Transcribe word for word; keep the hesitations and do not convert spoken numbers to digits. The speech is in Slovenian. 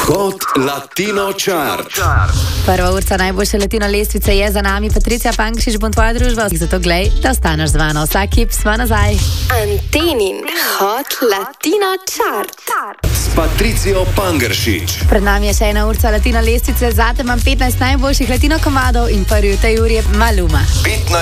Hot Latino Chart. Prva urca najboljše latino lestvice je za nami. Patricija Pankšič, bom tvoja družba. Zato glej, da ostaneš z mano. Vsak hip smo nazaj. Antenin Hot Latino Chart. S Patricijo Pangeršič. Pred nami je še ena urca latino lestvice. Zate imam petnajst najboljših latino komadov in prvi v tej uri je Maluma.